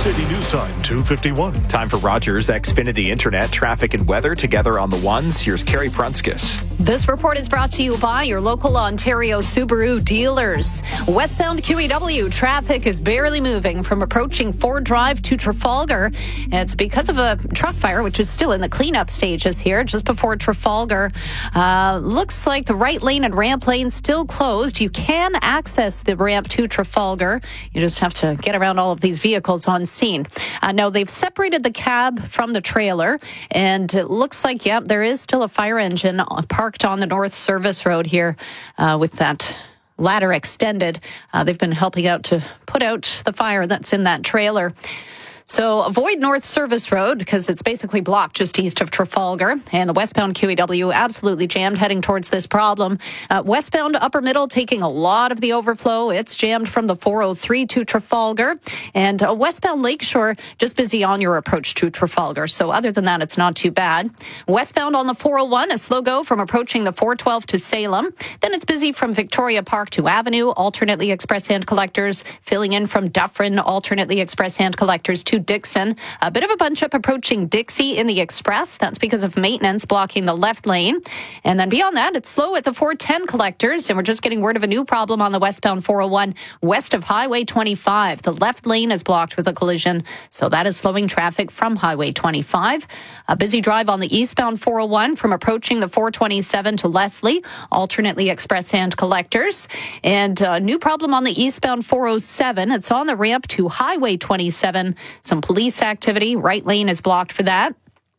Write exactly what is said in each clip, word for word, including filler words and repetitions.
six eighty News Time, two fifty-one. Time for Rogers Xfinity Internet, traffic and weather together on the ones. Here's Carrie Prunskis. This report is brought to you by your local Ontario Subaru dealers. Westbound Q E W traffic is barely moving from approaching Ford Drive to Trafalgar. It's because of a truck fire, which is still in the cleanup stages here, just before Trafalgar. Uh, looks like the right lane and ramp lane still closed. You can access the ramp to Trafalgar. You just have to get around all of these vehicles on scene. Uh, now, they've separated the cab from the trailer, and it looks like, yeah, there is still a fire engine parked on the North Service Road here uh, with that ladder extended. Uh, they've been helping out to put out the fire that's in that trailer. So avoid North Service Road because it's basically blocked just east of Trafalgar, and the westbound Q E W absolutely jammed heading towards this problem. Uh, westbound Upper Middle taking a lot of the overflow. It's jammed from the four oh three to Trafalgar, and uh, westbound Lakeshore just busy on your approach to Trafalgar. So other than that, it's not too bad. Westbound on the four oh one, a slow go from approaching the four twelve to Salem. Then it's busy from Victoria Park to Avenue, alternately express hand collectors, filling in from Dufferin, alternately express hand collectors to Dixon. A bit of a bunch up approaching Dixie in the express. That's because of maintenance blocking the left lane. And then beyond that, it's slow at the four ten collectors. And we're just getting word of a new problem on the westbound four oh one west of Highway twenty-five. The left lane is blocked with a collision, so that is slowing traffic from Highway twenty-five. A busy drive on the eastbound four oh one from approaching the four twenty-seven to Leslie, alternately express hand collectors. And a new problem on the eastbound four oh seven. It's on the ramp to Highway twenty-seven. Some police activity. Right lane is blocked for that.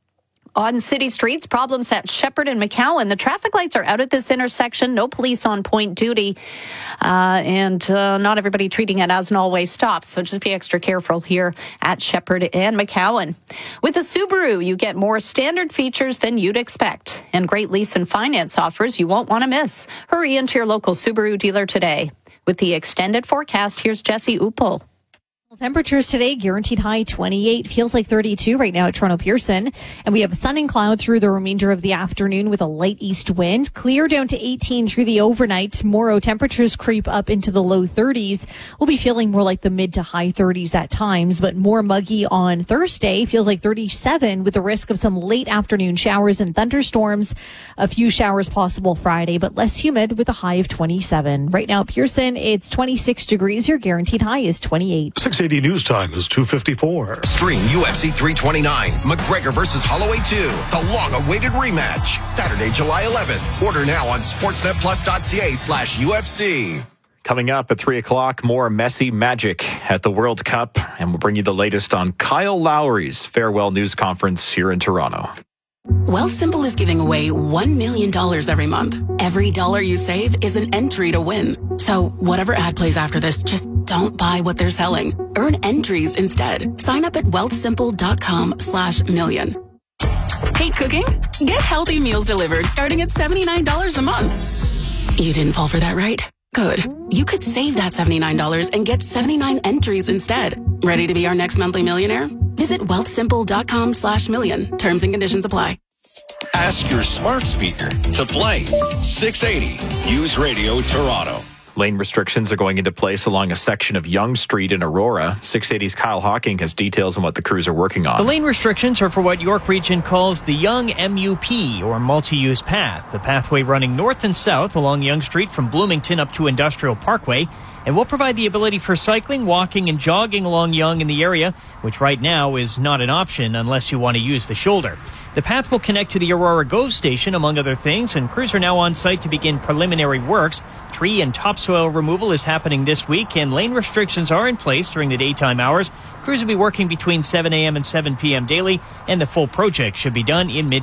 On city streets, problems at Shepherd and McCowan. The traffic lights are out at this intersection. No police on point duty. Uh, and uh, not everybody treating it as an always stop. So just be extra careful here at Shepherd and McCowan. With a Subaru, you get more standard features than you'd expect. And great lease and finance offers you won't want to miss. Hurry into your local Subaru dealer today. With the extended forecast, here's Jesse Uppel. Temperatures today, guaranteed high twenty-eight, feels like thirty-two right now at Toronto Pearson. And we have sun and cloud through the remainder of the afternoon with a light east wind. Clear down to eighteen through the overnight. Tomorrow, temperatures creep up into the low thirties. We'll be feeling more like the mid to high thirties at times, but more muggy on Thursday. Feels like thirty-seven with the risk of some late afternoon showers and thunderstorms. A few showers possible Friday, but less humid with a high of twenty-seven. Right now at Pearson, it's twenty-six degrees. Your guaranteed high is twenty-eight. six eighty News Time is two fifty-four. Stream U F C three twenty-nine, McGregor versus Holloway two, the long-awaited rematch, Saturday, July eleventh. Order now on sportsnetplus.ca slash UFC. Coming up at three o'clock, more Messi magic at the World Cup, and we'll bring you the latest on Kyle Lowry's farewell news conference here in Toronto. Wealthsimple is giving away one million dollars every month. Every dollar you save is an entry to win. So whatever ad plays after this, just don't buy what they're selling. Earn entries instead. Sign up at wealthsimple.com slash million. Hate cooking? Get healthy meals delivered starting at seventy-nine dollars a month. You didn't fall for that, right? Good. You could save that seventy-nine dollars and get seventy-nine entries instead. Ready to be our next monthly millionaire? Visit wealthsimple.com slash million. Terms and conditions apply. Ask your smart speaker to play six eighty News Radio Toronto. Lane restrictions are going into place along a section of Yonge Street in Aurora. six eighty's Kyle Hawking has details on what the crews are working on. The lane restrictions are for what York Region calls the Yonge M U P, or multi-use path, the pathway running north and south along Yonge Street from Bloomington up to Industrial Parkway, and will provide the ability for cycling, walking, and jogging along Yonge in the area, which right now is not an option unless you want to use the shoulder. The path will connect to the Aurora GO station, among other things, and crews are now on site to begin preliminary works. Tree and topsoil removal is happening this week, and lane restrictions are in place during the daytime hours. Crews will be working between seven a.m. and seven p.m. daily, and the full project should be done in mid